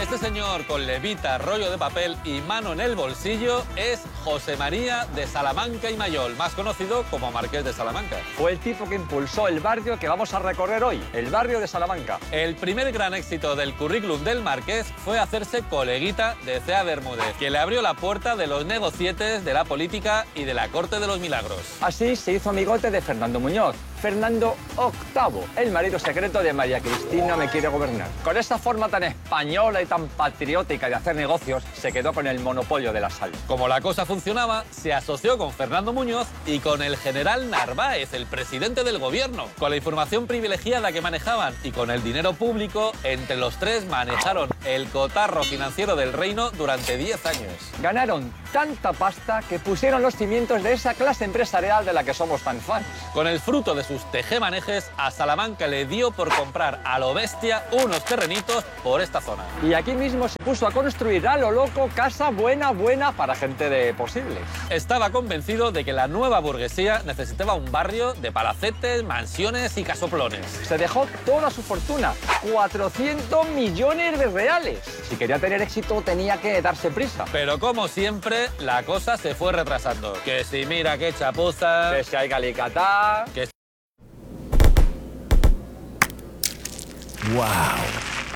Este señor con levita, rollo de papel y mano en el bolsillo es José María de Salamanca y Mayol, más conocido como Marqués de Salamanca. Fue el tipo que impulsó el barrio que vamos a recorrer hoy, el barrio de Salamanca. El primer gran éxito del currículum del Marqués fue hacerse coleguita de Cea Bermúdez, que le abrió la puerta de los negocietes, de la política y de la corte de los milagros. Así se hizo amigote de Fernando Muñoz, Fernando VIII, el marido secreto de María Cristina me quiere gobernar. Con esta forma tan española y tan patriótica de hacer negocios, se quedó con el monopolio de la sal. Como la cosa funcionaba, se asoció con Fernando Muñoz y con el general Narváez, el presidente del gobierno. Con la información privilegiada que manejaban y con el dinero público, entre los tres manejaron el cotarro financiero del reino durante 10 años. Ganaron tanta pasta que pusieron los cimientos de esa clase empresarial de la que somos tan fans. Con el fruto de sus tejemanejes, a Salamanca le dio por comprar a lo bestia unos terrenitos por esta zona. Y aquí mismo se puso a construir a lo loco casa buena para gente de posibles. Estaba convencido de que la nueva burguesía necesitaba un barrio de palacetes, mansiones y casoplones. Se dejó toda su fortuna, 400 millones de reales. Si quería tener éxito tenía que darse prisa. Pero como siempre, la cosa se fue retrasando. Que si mira qué chapuza, Que si hay Calicatá, que ¡Wow!